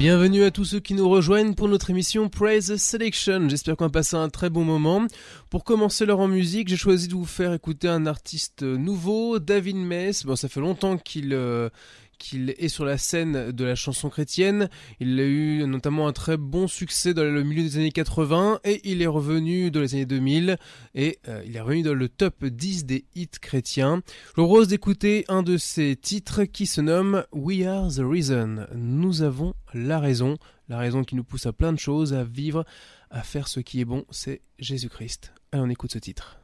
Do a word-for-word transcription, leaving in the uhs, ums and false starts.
Bienvenue à tous ceux qui nous rejoignent pour notre émission Praise Selection. J'espère qu'on va passer un très bon moment. Pour commencer l'heure en musique, j'ai choisi de vous faire écouter un artiste nouveau, David Mess. Bon, ça fait longtemps qu'il... Euh, qu'il est sur la scène de la chanson chrétienne. Il a eu notamment un très bon succès dans le milieu des années quatre-vingts et il est revenu dans les années deux mille et euh, il est revenu dans le top dix des hits chrétiens. Je vous propose d'écouter un de ses titres qui se nomme We Are the Reason. Nous avons la raison, la raison qui nous pousse à plein de choses, à vivre, à faire ce qui est bon, c'est Jésus-Christ. Allez, on écoute ce titre.